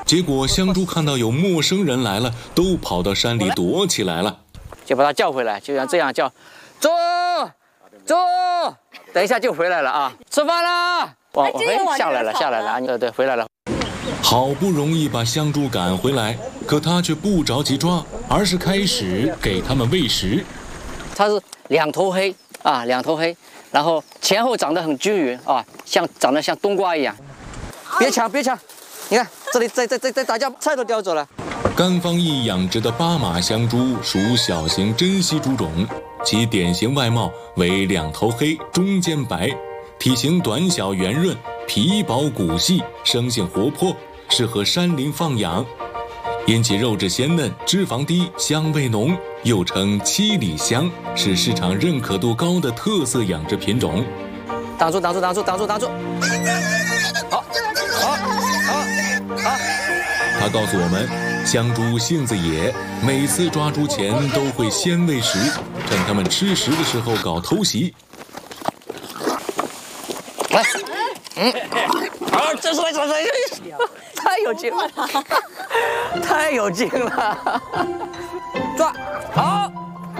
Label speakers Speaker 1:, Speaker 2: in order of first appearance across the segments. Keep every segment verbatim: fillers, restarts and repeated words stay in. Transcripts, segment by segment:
Speaker 1: 结果香猪看到有陌生人来了，都跑到山里躲起来了。
Speaker 2: 就把它叫回来，就像这样叫，猪猪，等一下就回来了啊，吃饭了。哦，哎，下来了，下来了，对对，回来了。
Speaker 1: 好不容易把香猪赶回来，可他却不着急抓，而是开始给它们喂食。
Speaker 2: 它是两头黑啊，两头黑，然后前后长得很均匀啊，像长得像冬瓜一样。别抢，别抢！你看这里在在在在打架，菜都叼走了。
Speaker 1: 甘方义养殖的巴马香猪属小型珍稀猪种，其典型外貌为两头黑，中间白，体型短小圆润，皮薄骨细，生性活泼，适合山林放养。因其肉质鲜嫩，脂肪低，香味浓，又称七里香，是市场认可度高的特色养殖品种。
Speaker 2: 挡住，挡住，挡住，挡住，挡住！好，好，好，好。
Speaker 1: 他告诉我们，香猪性子野，每次抓猪前都会先喂食，趁它们吃食的时候搞偷袭。
Speaker 2: 来，嗯，好，这是来，这是来，太有劲了，太有劲了，抓，好。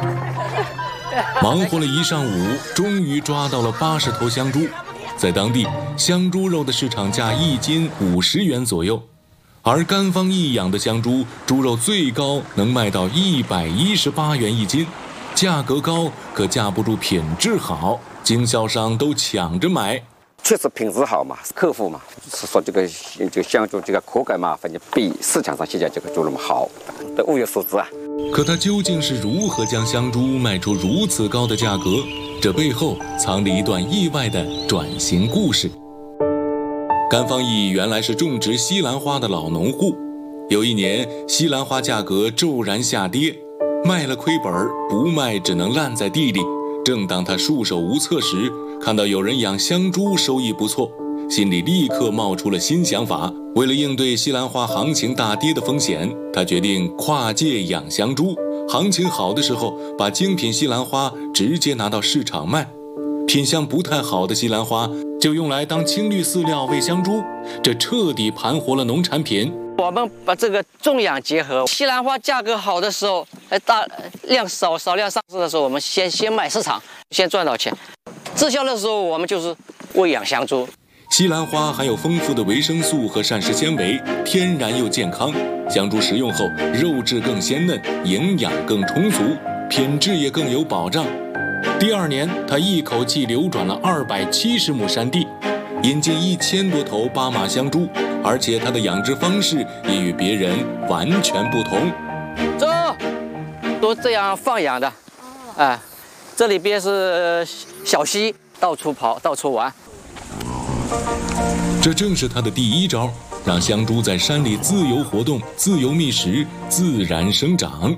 Speaker 1: 忙活了一上午，终于抓到了八十头香猪。在当地，香猪肉的市场价一斤五十元左右，而甘方义养的香猪猪肉最高能卖到一百一十八元一斤，价格高可架不住品质好，经销商都抢着买。
Speaker 3: 确实品质好嘛，客户嘛是说这个这个香猪这个口感嘛，反正比市场上现在这个猪肉好，都物有所值啊。
Speaker 1: 可他究竟是如何将香猪卖出如此高的价格？这背后藏着一段意外的转型故事。甘方义原来是种植西兰花的老农户，有一年西兰花价格骤然下跌，卖了亏本，不卖只能烂在地里。正当他束手无策时，看到有人养香猪收益不错，心里立刻冒出了新想法。为了应对西兰花行情大跌的风险，他决定跨界养香猪，行情好的时候把精品西兰花直接拿到市场卖，品相不太好的西兰花就用来当青绿饲料喂香猪，这彻底盘活了农产品。
Speaker 2: 我们把这个种养结合，西兰花价格好的时候，哎，大量少少量上市的时候，我们先先卖市场，先赚到钱。滞销的时候，我们就是喂养香猪。
Speaker 1: 西兰花含有丰富的维生素和膳食纤维，天然又健康。香猪食用后，肉质更鲜嫩，营养更充足，品质也更有保障。第二年，他一口气流转了二百七十亩山地，引进一千多头巴马香猪，而且他的养殖方式也与别人完全不同。
Speaker 2: 走，都这样放养的，哎，这里边是小溪，到处跑，到处玩。
Speaker 1: 这正是他的第一招，让香猪在山里自由活动、自由觅食、自然生长。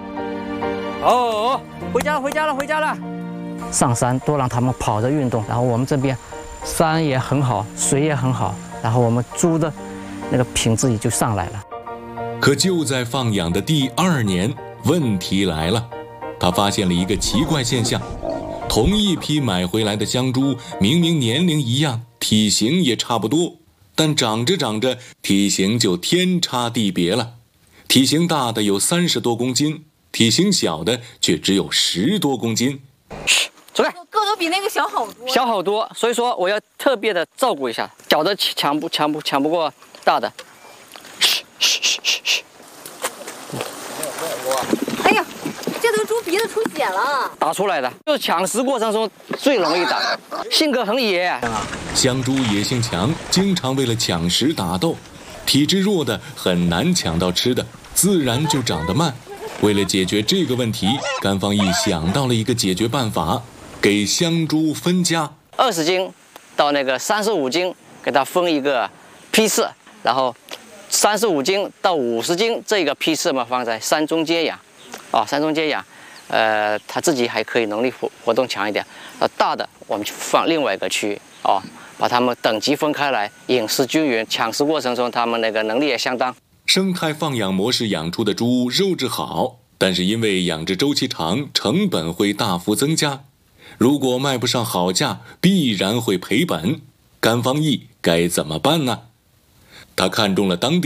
Speaker 2: 哦，回家了，回家了，回家了。上山多让他们跑着运动，然后我们这边山也很好，水也很好，然后我们猪的那个品质也就上来了。
Speaker 1: 可就在放养的第二年，问题来了，他发现了一个奇怪现象。同一批买回来的香猪，明明年龄一样，体型也差不多，但长着长着，体型就天差地别了。体型大的有三十多公斤，体型小的却只有十多公斤。
Speaker 2: 嘘，走开！
Speaker 4: 个头比那个小好多，
Speaker 2: 小好多，所以说我要特别的照顾一下，小的抢不抢不抢不过大的。嘘嘘嘘嘘嘘。
Speaker 4: 哎呀！这头猪鼻子出血了，
Speaker 2: 打出来的，就是抢食过程中最容易打，性格很野。
Speaker 1: 香猪野性强，经常为了抢食打斗，体质弱的很难抢到吃的，自然就长得慢。为了解决这个问题，甘方义想到了一个解决办法，给香猪分家，
Speaker 2: 二十斤到那个三十五斤，给它分一个批次，然后三十五斤到五十斤这个批次嘛放在山中间养。啊，山中间养，呃，它自己还可以能力活活动强一点。呃，大的我们就放另外一个区域，哦，把它们等级分开来，饮食均匀，抢食过程中它们那个能力也相当。
Speaker 1: 生态放养模式养出的猪肉质好，但是因为养殖周期长，成本会大幅增加。如果卖不上好价，必然会赔本。甘方义该怎么办呢？他看中了当地